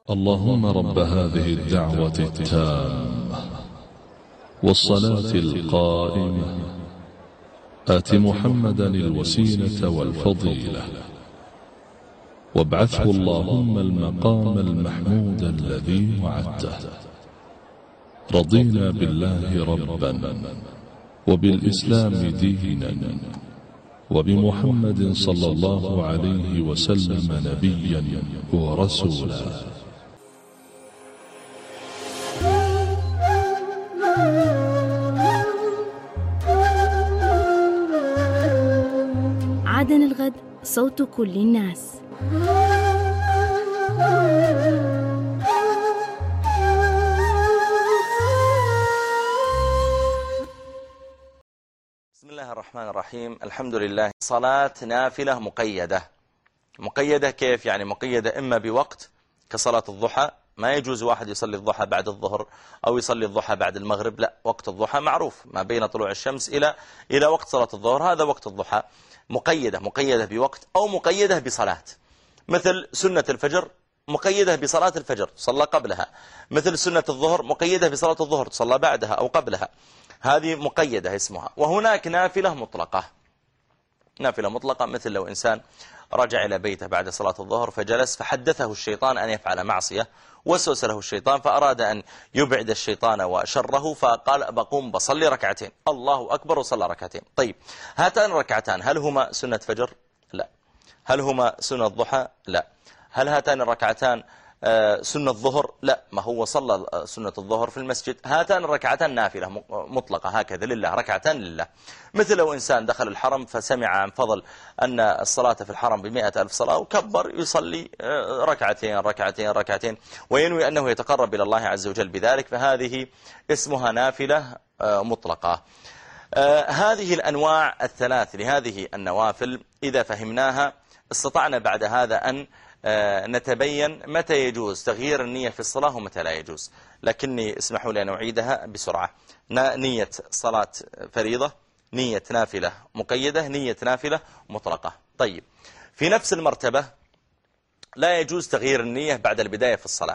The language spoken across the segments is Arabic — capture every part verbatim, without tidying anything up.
اللهم رب هذه الدعوة التامة والصلاة القائمة آت محمدا الوسيلة والفضيلة وابعثه اللهم المقام المحمود الذي وعدته. رضينا بالله ربا وبالإسلام دينا وبمحمد صلى الله عليه وسلم نبيا ورسولا. عدن الغد، صوت كل الناس. بسم الله الرحمن الرحيم. الحمد لله. صلاة نافلة مقيدة. مقيدة كيف؟ يعني مقيدة إما بوقت كصلاة الضحى، ما يجوز واحد يصلي الضحى بعد الظهر أو يصلي الضحى بعد المغرب، لا، وقت الضحى معروف ما بين طلوع الشمس إلى إلى وقت صلاة الظهر، هذا وقت الضحى. مقيدة مقيدة بوقت أو مقيدة بصلاة، مثل سنة الفجر مقيدة بصلاة الفجر تصلى قبلها، مثل سنة الظهر مقيدة بصلاة الظهر تصلى بعدها أو قبلها، هذه مقيدة اسمها. وهناك نافلة مطلقة. نافلة مطلقة مثل لو إنسان رجع إلى بيته بعد صلاة الظهر فجلس فحدثه الشيطان أن يفعل معصية، وسوس له الشيطان فأراد أن يبعد الشيطان وشره فقال بقوم بصلي ركعتين، الله أكبر وصلى ركعتين. طيب، هاتان الركعتان هل هما سنة فجر؟ لا. هل هما سنة ضحى؟ لا. هل هاتان الركعتان سنة الظهر؟ لا، ما هو صلى سنة الظهر في المسجد. هاتان الركعتان نافلة مطلقة هكذا لله، ركعتان لله. مثل لو إنسان دخل الحرم فسمع عن فضل أن الصلاة في الحرم بمئة ألف صلاة وكبر يصلي ركعتين ركعتين ركعتين وينوي أنه يتقرب إلى الله عز وجل بذلك، فهذه اسمها نافلة مطلقة. هذه الأنواع الثلاث لهذه النوافل إذا فهمناها استطعنا بعد هذا أن نتبين متى يجوز تغيير النية في الصلاة ومتى لا يجوز. لكني اسمحوا لي أن أعيدها بسرعة. نية صلاة فريضة، نية نافلة مقيدة، نية نافلة مطلقة. طيب، في نفس المرتبة لا يجوز تغيير النية بعد البداية في الصلاة.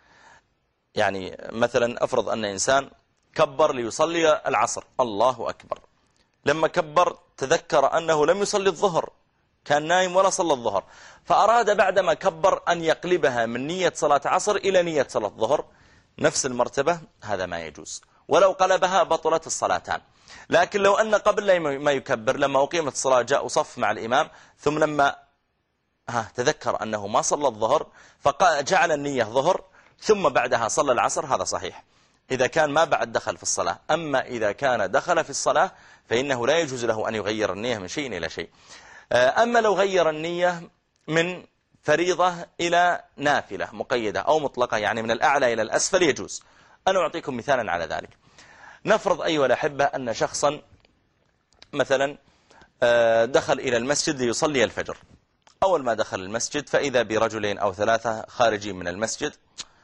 يعني مثلا أفرض أن إنسان كبر ليصلي العصر، الله أكبر، لما كبر تذكر أنه لم يصلي الظهر، كان نايم ولا صلى الظهر، فأراد بعدما كبر أن يقلبها من نية صلاة عصر إلى نية صلاة الظهر، نفس المرتبة، هذا ما يجوز. ولو قلبها بطلت الصلاتان. لكن لو أن قبل ما يكبر لما أقيمت الصلاة جاء وصف مع الإمام، ثم لما ها تذكر أنه ما صلى الظهر فجعل النية ظهر ثم بعدها صلى العصر، هذا صحيح إذا كان ما بعد دخل في الصلاة. أما إذا كان دخل في الصلاة فإنه لا يجوز له أن يغير النية من شيء إلى شيء. أما لو غير النية من فريضة إلى نافلة مقيدة أو مطلقة، يعني من الأعلى إلى الأسفل، يجوز. أنا أعطيكم مثالا على ذلك. نفرض أيها الأحبة أن شخصا مثلا دخل إلى المسجد ليصلي الفجر. أول ما دخل المسجد فإذا برجلين أو ثلاثة خارجين من المسجد،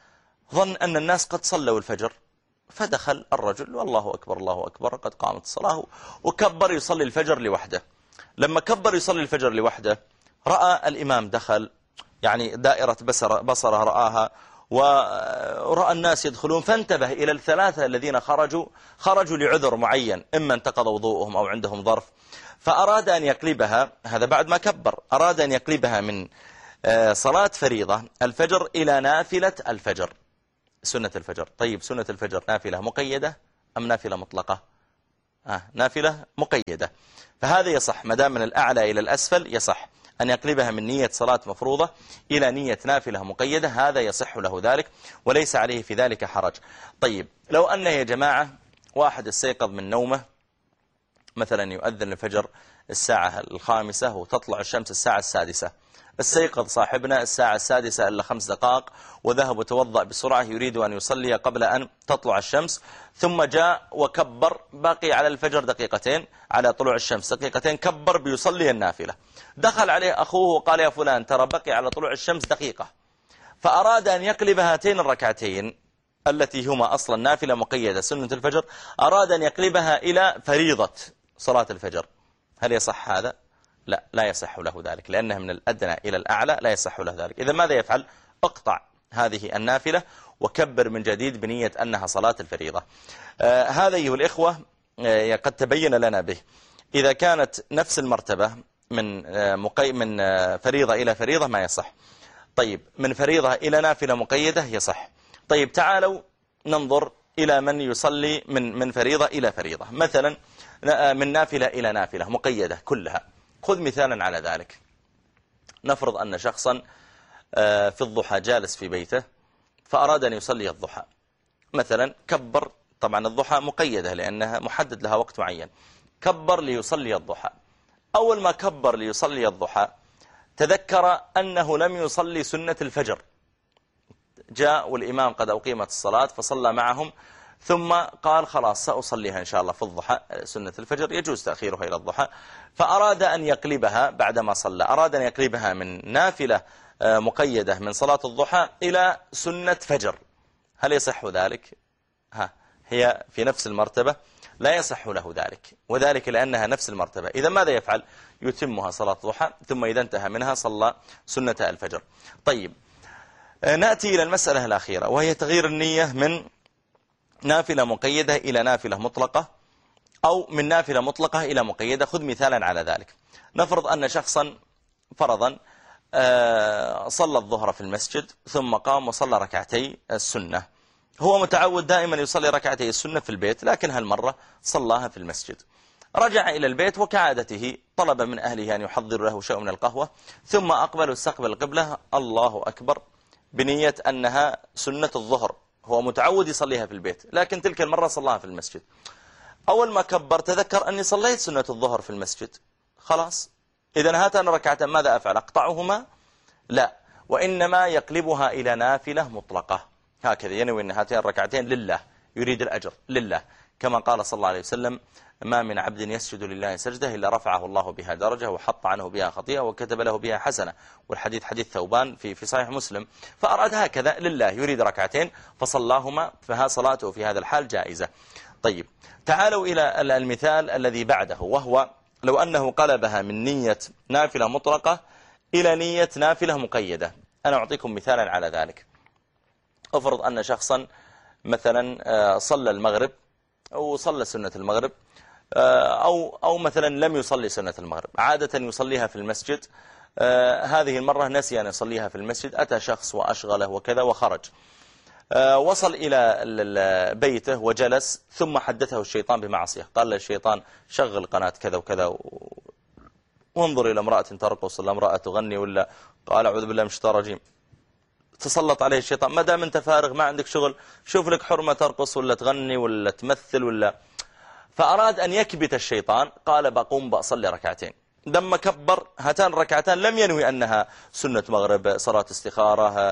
ظن أن الناس قد صلوا الفجر، فدخل الرجل والله أكبر الله أكبر قد قامت الصلاة، وكبر يصلي الفجر لوحده. لما كبر يصلي الفجر لوحده رأى الإمام دخل، يعني دائرة بصره, بصره رآها، ورأى الناس يدخلون، فانتبه إلى الثلاثة الذين خرجوا خرجوا لعذر معين، إما انتقض وضوءهم أو عندهم ظرف، فأراد أن يقلبها، هذا بعد ما كبر، أراد أن يقلبها من صلاة فريضة الفجر إلى نافلة الفجر، سنة الفجر. طيب، سنة الفجر نافلة مقيدة أم نافلة مطلقة؟ آه نافلة مقيدة. فهذا يصح ما دام من الأعلى إلى الأسفل، يصح أن يقلبها من نية صلاة مفروضة إلى نية نافلة مقيدة، هذا يصح له ذلك وليس عليه في ذلك حرج. طيب، لو أن يا جماعة واحد استيقظ من نومه، مثلا يؤذن الفجر الساعة الخامسة وتطلع الشمس الساعة السادسة، استيقظ صاحبنا الساعة السادسة إلا خمس دقائق وذهب وتوضأ بسرعة، يريد أن يصلي قبل أن تطلع الشمس، ثم جاء وكبر، باقي على الفجر دقيقتين، على طلوع الشمس دقيقتين، كبر بيصلي النافلة. دخل عليه أخوه وقال يا فلان ترى بقي على طلوع الشمس دقيقة، فأراد أن يقلب هاتين الركعتين التي هما أصلا نافلة مقيدة سنة الفجر، أراد أن يقلبها إلى فريضة صلاة الفجر. هل يصح هذا؟ لا، لا يصح له ذلك، لأنها من الأدنى إلى الأعلى، لا يصح له ذلك. إذا ماذا يفعل؟ اقطع هذه النافلة وكبر من جديد بنية أنها صلاة الفريضة. آه هذا أيها الإخوة آه قد تبين لنا به. إذا كانت نفس المرتبة من آه مقي من آه فريضة إلى فريضة ما يصح. طيب من فريضة إلى نافلة مقيدة يصح. طيب تعالوا ننظر إلى من يصلي من من فريضة إلى فريضة، مثلا من نافلة إلى نافلة مقيدة كلها. خذ مثالا على ذلك. نفرض أن شخصا في الضحى جالس في بيته فأراد أن يصلي الضحى، مثلا كبر، طبعا الضحى مقيدة لأنها محدد لها وقت معين، كبر ليصلي الضحى. أول ما كبر ليصلي الضحى تذكر أنه لم يصلي سنة الفجر، جاء والإمام قد أقيمت الصلاة فصلى معهم، ثم قال خلاص سأصليها إن شاء الله في الضحى سنة الفجر، يجوز تأخيرها إلى الضحى، فأراد أن يقلبها بعدما صلى، أراد أن يقلبها من نافلة مقيدة من صلاة الضحى إلى سنة فجر. هل يصح ذلك؟ ها هي في نفس المرتبة، لا يصح له ذلك، وذلك لأنها نفس المرتبة. إذا ماذا يفعل؟ يتمها صلاة الضحى، ثم إذا انتهى منها صلى سنة الفجر. طيب نأتي إلى المسألة الأخيرة، وهي تغيير النية من نافلة مقيدة إلى نافلة مطلقة، أو من نافلة مطلقة إلى مقيدة. خذ مثالا على ذلك. نفرض أن شخصا فرضا صلى الظهر في المسجد ثم قام وصلى ركعتي السنة. هو متعود دائما يصلي ركعتي السنة في البيت، لكن هالمرة صلاها في المسجد. رجع إلى البيت وكعادته طلب من أهله أن يحضر له شيء من القهوة، ثم أقبل واستقبل القبلة الله أكبر بنية أنها سنة الظهر. هو متعود يصليها في البيت، لكن تلك المرة صلاها في المسجد. أول ما كبر تذكر أني صليت سنة الظهر في المسجد، خلاص إذن هاتان ركعتان ماذا أفعل؟ أقطعهما؟ لا، وإنما يقلبها إلى نافلة مطلقة، هكذا ينوي أن هاتين الركعتين لله، يريد الأجر لله، كما قال صلى الله عليه وسلم ما من عبد يسجد لله سجدة إلا رفعه الله بها درجة وحط عنه بها خطيئة وكتب له بها حسنة. والحديث حديث ثوبان في في صحيح مسلم. فأراد هكذا لله، يريد ركعتين فصلاهما، فها صلاته في هذا الحال جائزة. طيب تعالوا إلى المثال الذي بعده، وهو لو أنه قلبها من نية نافلة مطلقة إلى نية نافلة مقيدة. أنا أعطيكم مثالا على ذلك. أفرض أن شخصا مثلا صلى المغرب أو صلى سنة المغرب، أو أو مثلا لم يصلي سنة المغرب، عادة يصليها في المسجد. هذه المرة نسي أن يصليها في المسجد، أتى شخص وأشغله وكذا وخرج، وصل إلى بيته وجلس، ثم حدثه الشيطان بمعصية. قال له الشيطان شغل قناة كذا وكذا، وانظر إلى امرأة ترقص ولا امرأة تغني، ولا قال أعوذ بالله من الشيطان الرجيم. تسلط عليه الشيطان، ما دام أنت فارغ ما عندك شغل، شوف لك حرمة ترقص ولا تغني ولا تمثل ولا. فأراد أن يكبت الشيطان، قال بقوم بأصلي ركعتين. لما كبر هاتان الركعتان لم ينوي أنها سنة مغرب، صلاة استخارة،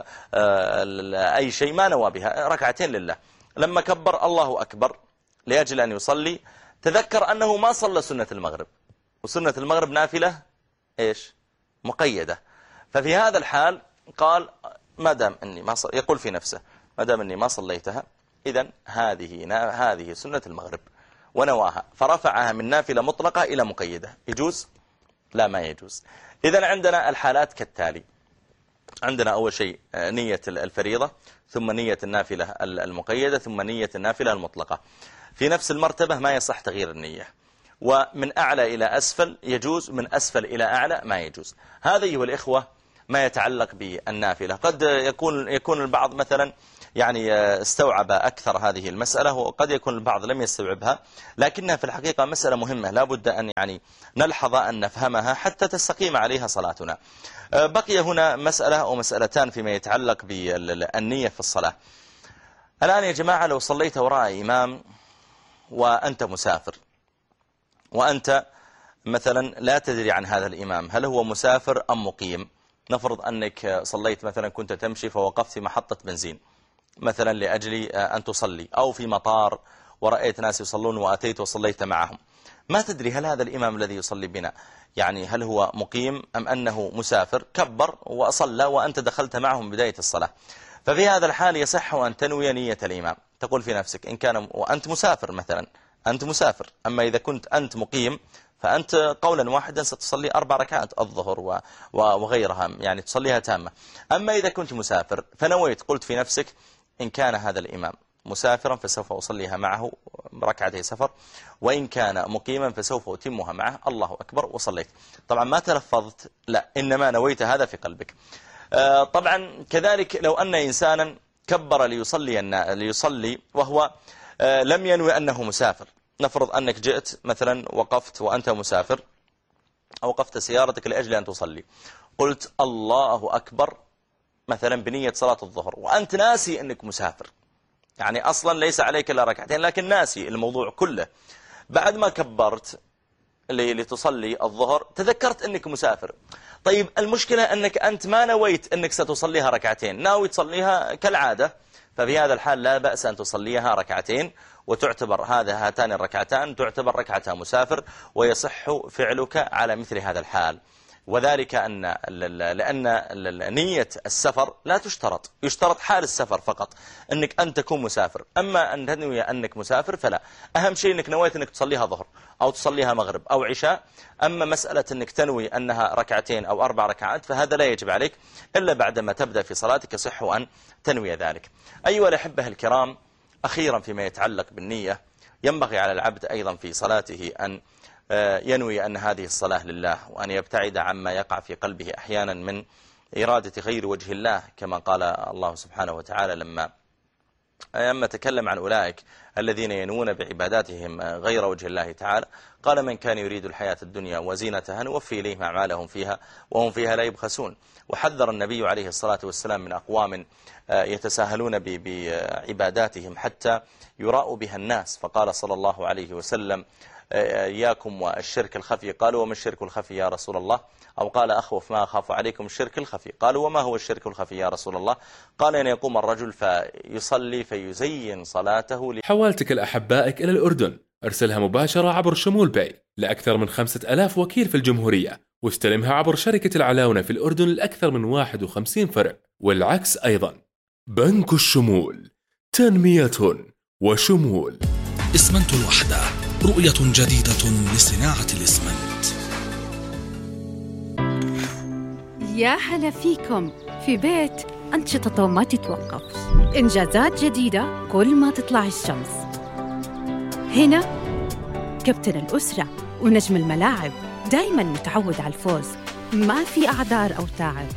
أي شيء، ما نوى بها، ركعتين لله. لما كبر الله أكبر لأجل أن يصلي، تذكر أنه ما صلى سنة المغرب، وسنة المغرب نافلة إيش؟ مقيدة. ففي هذا الحال قال ما دام أني ما صل... يقول في نفسه ما دام أني ما صليتها، إذن هذه هذه سنة المغرب، ونواها، فرفعها من نافلة مطلقة إلى مقيدة. يجوز؟ لا، ما يجوز. إذن عندنا الحالات كالتالي. عندنا أول شيء نية الفريضة، ثم نية النافلة المقيدة، ثم نية النافلة المطلقة. في نفس المرتبة ما يصح تغيير النية، ومن أعلى إلى أسفل يجوز، من أسفل إلى أعلى ما يجوز. هذا أيها الإخوة ما يتعلق بالنافلة. قد يكون يكون البعض مثلا يعني استوعب أكثر هذه المسألة، وقد يكون البعض لم يستوعبها، لكنها في الحقيقة مسألة مهمة لا بد أن يعني نلحظ أن نفهمها حتى تستقيم عليها صلاتنا. بقي هنا مسألة أو مسألتان فيما يتعلق بالنية في الصلاة. الآن يا جماعة لو صليت وراء إمام وأنت مسافر، وأنت مثلا لا تدري عن هذا الإمام هل هو مسافر أم مقيم. نفرض أنك صليت مثلا كنت تمشي فوقفت في محطة بنزين مثلا لأجل أن تصلي، أو في مطار ورأيت ناس يصلون وأتيت وصليت معهم. ما تدري هل هذا الإمام الذي يصلي بنا يعني هل هو مقيم أم أنه مسافر. كبر وصلى وأنت دخلت معهم بداية الصلاة. ففي هذا الحال يصح أن تنوي نية الإمام. تقول في نفسك إن كان وأنت مسافر مثلا، أنت مسافر. أما إذا كنت أنت مقيم فأنت قولا واحدا ستصلي أربع ركعات الظهر وغيرها، يعني تصليها تامة. أما إذا كنت مسافر فنويت، قلت في نفسك إن كان هذا الإمام مسافرا فسوف أصليها معه ركعتي سفر، وإن كان مقيما فسوف أتمها معه، الله أكبر وصليت. طبعا ما تلفظت، لا، إنما نويت هذا في قلبك. طبعا كذلك لو أن إنسانا كبر ليصلي, ليصلي وهو لم ينوي أنه مسافر، نفرض أنك جئت مثلا وقفت وأنت مسافر، أو وقفت سيارتك لأجل أن تصلي، قلت الله أكبر مثلا بنية صلاة الظهر وأنت ناسي أنك مسافر، يعني أصلا ليس عليك إلا ركعتين لكن ناسي الموضوع كله. بعد ما كبرت لتصلي الظهر تذكرت أنك مسافر. طيب المشكلة أنك أنت ما نويت أنك ستصليها ركعتين، ناوي تصليها كالعادة، ففي هذا الحال لا بأس أن تصليها ركعتين، وتعتبر هذا هاتان الركعتان تعتبر ركعتها مسافر، ويصح فعلك على مثل هذا الحال. وذلك أن لأن نية السفر لا تشترط، يشترط حال السفر فقط أنك أن تكون مسافر. أما أن تنوي أنك مسافر فلا، أهم شيء أنك نويت أنك تصليها ظهر أو تصليها مغرب أو عشاء. أما مسألة أنك تنوي أنها ركعتين أو أربع ركعات فهذا لا يجب عليك إلا بعدما تبدأ في صلاتك، يصح أن تنوي ذلك. أيها الأحبة الكرام، أخيرا فيما يتعلق بالنية، ينبغي على العبد أيضا في صلاته أن ينوي أن هذه الصلاة لله، وأن يبتعد عما يقع في قلبه أحيانا من إرادة غير وجه الله، كما قال الله سبحانه وتعالى لما لما تكلم عن أولئك الذين ينوون بعباداتهم غير وجه الله تعالى، قال من كان يريد الحياة الدنيا وزينتها نوفي إليهم أعمالهم فيها وهم فيها لا يبخسون. وحذر النبي عليه الصلاة والسلام من أقوام يتساهلون بعباداتهم حتى يراءوا بها الناس، فقال صلى الله عليه وسلم إياكم والشرك الخفي. قالوا وما الشرك الخفي يا رسول الله؟ أو قال أخوف ما أخاف عليكم الشرك الخفي. قالوا وما هو الشرك الخفي يا رسول الله؟ قال أن يقوم الرجل فيصلي فيزين صلاته ل... حوالتك الأحبائك إلى الأردن، ارسلها مباشرة عبر شمول باي لأكثر من خمسة ألاف وكيل في الجمهورية، واستلمها عبر شركة العلاونة في الأردن لأكثر من واحد وخمسين فرع، والعكس أيضا. بنك الشمول، تنمية وشمول. إسمنت الوحدة، رؤية جديدة لصناعة الإسمنت. يا هلا فيكم في بيت أنشطته ما تتوقف، إنجازات جديدة كل ما تطلع الشمس. هنا كابتن الأسرة ونجم الملاعب، دايماً متعود على الفوز، ما في أعذار أو تعب.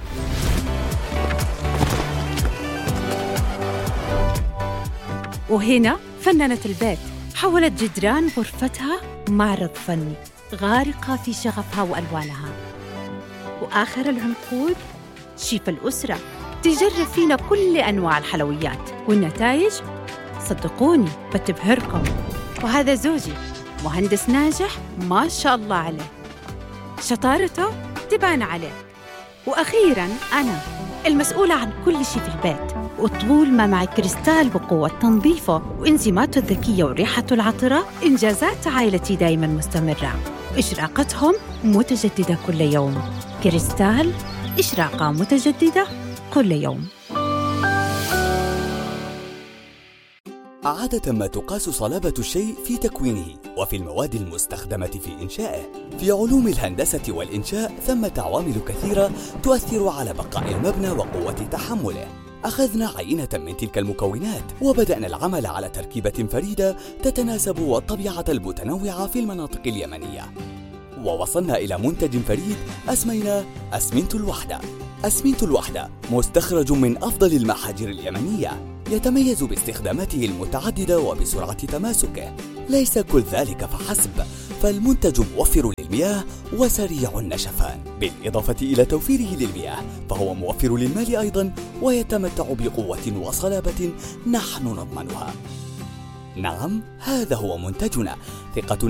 وهنا فنانة البيت، حولت جدران غرفتها معرض فني، غارقة في شغفها وألوانها. وآخر العنقود شيف الأسرة، تجرب فينا كل أنواع الحلويات، والنتائج صدقوني بتبهركم. وهذا زوجي، مهندس ناجح ما شاء الله عليه، شطارته تبان عليه. وأخيراً أنا المسؤولة عن كل شيء في البيت، وطول ما معي كريستال بقوة تنظيفه وإنزيماته الذكية وريحته العطرة، إنجازات عائلتي دايماً مستمرة، إشراقتهم متجددة كل يوم. كريستال، إشراقة متجددة كل يوم. عادة ما تقاس صلابة الشيء في تكوينه وفي المواد المستخدمة في إنشائه. في علوم الهندسة والإنشاء ثمة عوامل كثيرة تؤثر على بقاء المبنى وقوة تحمله. أخذنا عينة من تلك المكونات وبدأنا العمل على تركيبة فريدة تتناسب والطبيعة المتنوعة في المناطق اليمنية، ووصلنا إلى منتج فريد أسميناه أسمنت الوحدة. أسمنت الوحدة مستخرج من أفضل المحاجر اليمنية، يتميز باستخداماته المتعددة وبسرعة تماسكه. ليس كل ذلك فحسب، فالمنتج موفر للمياه وسريع النشفان، بالإضافة إلى توفيره للمياه فهو موفر للمال أيضا، ويتمتع بقوة وصلابة نحن نضمنها. نعم، هذا هو منتجنا، ثقة